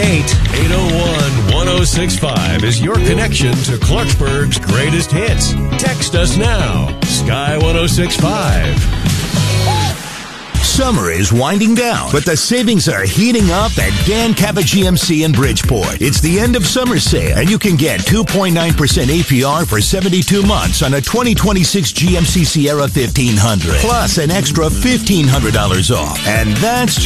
888-801-1065 is your connection to Clarksburg's greatest hits. Text us now. Sky 1065. Summer is winding down, but the savings are heating up at Dan Cabot GMC in Bridgeport. It's the end of summer sale, and you can get 2.9% APR for 72 months on a 2026 GMC Sierra 1500, plus an extra $1,500 off. And that's